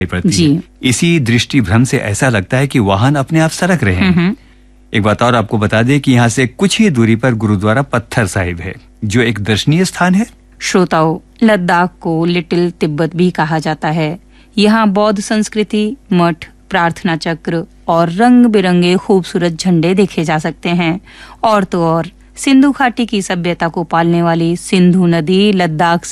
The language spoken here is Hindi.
पड़ती जी। है। इसी दृष्टि भ्रम से ऐसा लगता है कि वाहन अपने आप सरक रहे हैं। एक बात और आपको बता दें कि यहाँ से कुछ ही दूरी पर गुरुद्वारा पत्थर साहिब है, जो एक दर्शनीय स्थान है। श्रोताओं, लद्दाख को लिटिल तिब्बत भी कहा जाता है। यहाँ बौद्ध संस्कृति, मठ, प्रार्थना चक्र और रंग बिरंगे खूबसूरत झंडे देखे जा सकते हैं। और तो और सिंधु घाटी की सभ्यता को पालने वाली सिंधु नदी लद्दाख